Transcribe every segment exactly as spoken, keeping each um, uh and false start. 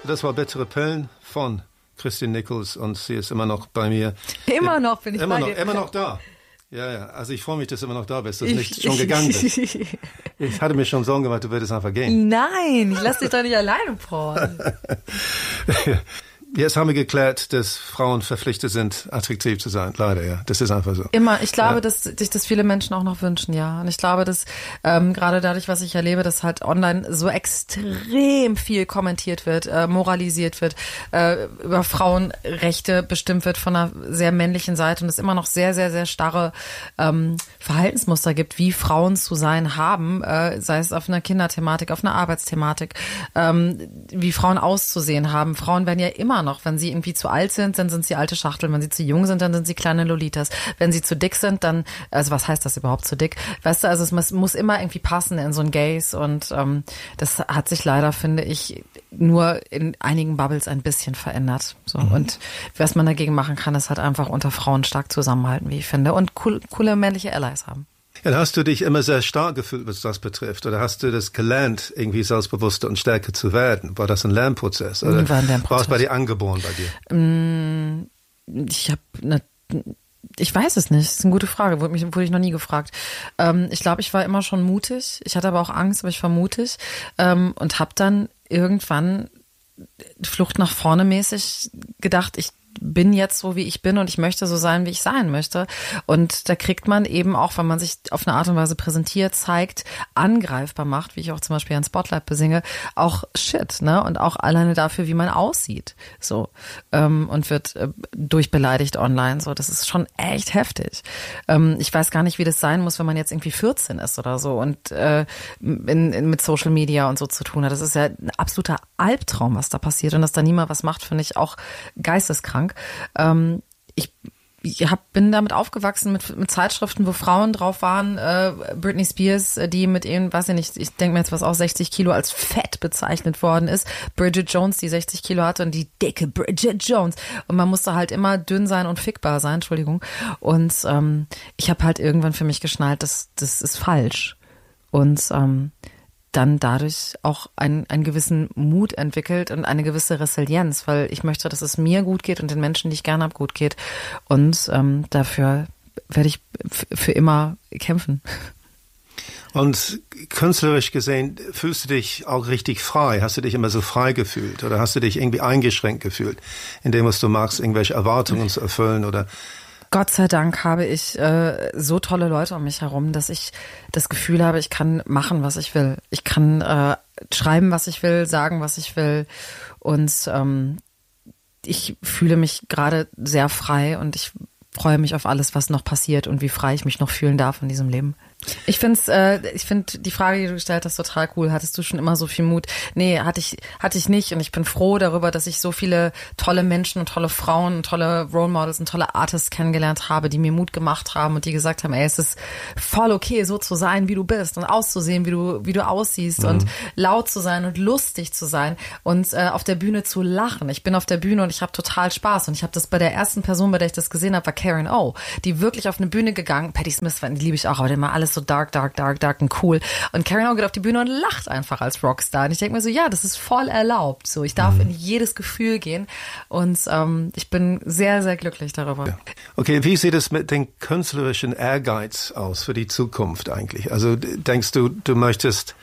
Das war Bittere Pillen von Christine Nichols und sie ist immer noch bei mir. Immer noch bin ich immer bei noch, dir. Immer noch da. Ja, ja. Also ich freue mich, dass du immer noch da bist, dass du nicht schon gegangen bist. Ich hatte mir schon Sorgen gemacht, du würdest einfach gehen. Nein, ich lass dich doch nicht alleine, Paul. Jetzt haben wir geklärt, dass Frauen verpflichtet sind, attraktiv zu sein. Leider, ja. Das ist einfach so. Immer. Ich glaube, ja. dass sich das viele Menschen auch noch wünschen, ja. Und ich glaube, dass ähm, gerade dadurch, was ich erlebe, dass halt online so extrem viel kommentiert wird, äh, moralisiert wird, äh, über Frauenrechte bestimmt wird von einer sehr männlichen Seite und es immer noch sehr, sehr, sehr starre ähm, Verhaltensmuster gibt, wie Frauen zu sein haben, äh, sei es auf einer Kinderthematik, auf einer Arbeitsthematik, ähm, wie Frauen auszusehen haben. Frauen werden ja immer noch, wenn sie irgendwie zu alt sind, dann sind sie alte Schachteln. Wenn sie zu jung sind, dann sind sie kleine Lolitas. Wenn sie zu dick sind, dann, also was heißt das überhaupt, zu dick? Weißt du, also es muss, muss immer irgendwie passen in so ein Gaze und ähm, das hat sich leider, finde ich, nur in einigen Bubbles ein bisschen verändert. So. Mhm. Und was man dagegen machen kann, ist halt einfach unter Frauen stark zusammenhalten, wie ich finde, und cool, coole männliche Allies haben. Ja, hast du dich immer sehr stark gefühlt, was das betrifft? Oder hast du das gelernt, irgendwie selbstbewusster und stärker zu werden? War das ein Lernprozess? Oder war, ein Lernprozess. War es bei dir angeboren bei dir? Ich habe eine Ich weiß es nicht. Das ist eine gute Frage. Wurde, mich, wurde ich noch nie gefragt. Ähm, ich glaube, ich war immer schon mutig. Ich hatte aber auch Angst, aber ich war mutig. Ähm, und habe dann irgendwann Flucht nach vorne mäßig gedacht, ich bin jetzt so, wie ich bin und ich möchte so sein, wie ich sein möchte. Und da kriegt man eben auch, wenn man sich auf eine Art und Weise präsentiert, zeigt, angreifbar macht, wie ich auch zum Beispiel ein Spotlight besinge, auch Shit, ne? Und auch alleine dafür, wie man aussieht. So. Ähm, und wird äh, durchbeleidigt online. So, das ist schon echt heftig. Ähm, ich weiß gar nicht, wie das sein muss, wenn man jetzt irgendwie vierzehn ist oder so und äh, in, in, mit Social Media und so zu tun hat. Das ist ja ein absoluter Albtraum, was da passiert. Und dass da niemand was macht, finde ich auch geisteskrank. Ähm, ich ich hab, bin damit aufgewachsen mit, mit Zeitschriften, wo Frauen drauf waren, äh, Britney Spears, die mit ihnen, weiß ich nicht, ich denke mir jetzt, was auch sechzig Kilo als fett bezeichnet worden ist, Bridget Jones, die sechzig Kilo hatte und die dicke Bridget Jones und man musste halt immer dünn sein und fickbar sein, Entschuldigung, und ähm, ich habe halt irgendwann für mich geschnallt, das, das ist falsch und ähm, dann dadurch auch einen, einen gewissen Mut entwickelt und eine gewisse Resilienz, weil ich möchte, dass es mir gut geht und den Menschen, die ich gerne habe, gut geht. Und ähm, dafür werde ich f- für immer kämpfen. Und künstlerisch gesehen, fühlst du dich auch richtig frei? Hast du dich immer so frei gefühlt? Oder hast du dich irgendwie eingeschränkt gefühlt, in dem, was du machst, irgendwelche Erwartungen zu erfüllen oder... Gott sei Dank habe ich äh, so tolle Leute um mich herum, dass ich das Gefühl habe, ich kann machen, was ich will. Ich kann äh, schreiben, was ich will, sagen, was ich will. Und ähm, ich fühle mich gerade sehr frei und ich freue mich auf alles, was noch passiert und wie frei ich mich noch fühlen darf in diesem Leben. Ich find's, äh, ich finde die Frage, die du gestellt hast, total cool. Hattest du schon immer so viel Mut? Nee, hatte ich, hatte ich nicht. Und ich bin froh darüber, dass ich so viele tolle Menschen und tolle Frauen und tolle Role Models und tolle Artists kennengelernt habe, die mir Mut gemacht haben und die gesagt haben, ey, es ist voll okay, so zu sein, wie du bist und auszusehen, wie du, wie du aussiehst mhm. und laut zu sein und lustig zu sein und äh, auf der Bühne zu lachen. Ich bin auf der Bühne und ich habe total Spaß. Und ich habe das bei der ersten Person, bei der ich das gesehen habe, war Karen O, die wirklich auf eine Bühne gegangen. Patti Smith, die liebe ich auch, aber der mal alles so dark, dark, dark, dark und cool. Und Karen O geht auf die Bühne und lacht einfach als Rockstar. Und ich denke mir so, ja, das ist voll erlaubt. So, ich darf mhm. in jedes Gefühl gehen. Und ähm, ich bin sehr, sehr glücklich darüber. Ja. Okay, wie sieht es mit dem künstlerischen Ehrgeiz aus für die Zukunft eigentlich? Also denkst du, du möchtest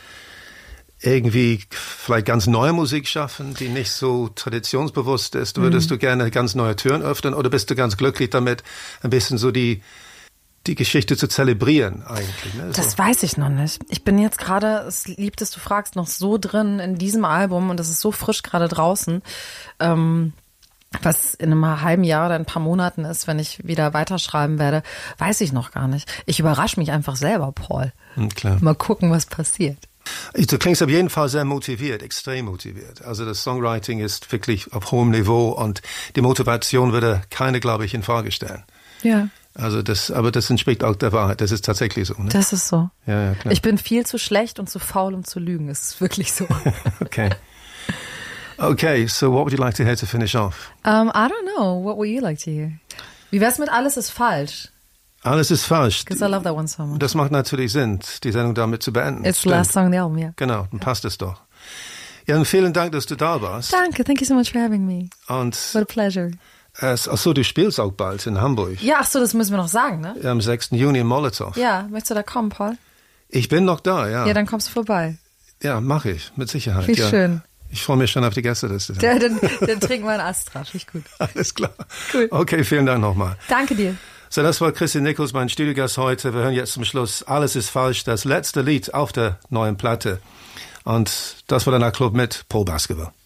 irgendwie vielleicht ganz neue Musik schaffen, die nicht so traditionsbewusst ist? Würdest mhm. du gerne ganz neue Türen öffnen oder bist du ganz glücklich damit, ein bisschen so die die Geschichte zu zelebrieren eigentlich? Ne? Das so. weiß ich noch nicht. Ich bin jetzt gerade, es liebt, dass du fragst, noch so drin in diesem Album und das ist so frisch gerade draußen, ähm, was in einem halben Jahr oder ein paar Monaten ist, wenn ich wieder weiterschreiben werde, weiß ich noch gar nicht. Ich überrasche mich einfach selber, Paul. Hm, klar. Mal gucken, was passiert. Du klingst auf jeden Fall sehr motiviert, extrem motiviert. Also das Songwriting ist wirklich auf hohem Niveau und die Motivation würde keine, glaube ich, in Frage stellen. Ja. Also das, aber das entspricht auch der Wahrheit. Das ist tatsächlich so, ne? Das ist so. Ja, ja, klar. Ich bin viel zu schlecht und zu faul, um zu lügen. Es ist wirklich so. Okay. Okay, so what would you like to hear to finish off? Um, I don't know. What would you like to hear? Wie wär's mit Alles ist falsch? Alles ist falsch. Because I love that one so much. Das macht natürlich Sinn, die Sendung damit zu beenden. It's the last song on the album, ja. Genau, dann passt es doch. Ja, und vielen Dank, dass du da warst. Danke, thank you so much for having me. Und What a pleasure. es, achso, du spielst auch bald in Hamburg. Ja, ach so, das müssen wir noch sagen, ne? Am sechsten Juni in Molotow. Ja, möchtest du da kommen, Paul? Ich bin noch da, ja. Ja, dann kommst du vorbei. Ja, mache ich, mit Sicherheit. Wie ja. schön. Ich freue mich schon auf die Gästeliste. Ja, dann, dann trinken wir einen Astra, finde ich gut. Alles klar. Cool. Okay, vielen Dank nochmal. Danke dir. So, das war Christian Nichols, mein Studiogast heute. Wir hören jetzt zum Schluss Alles ist falsch, das letzte Lied auf der neuen Platte. Und das war dann der Club mit Paul Baskerville.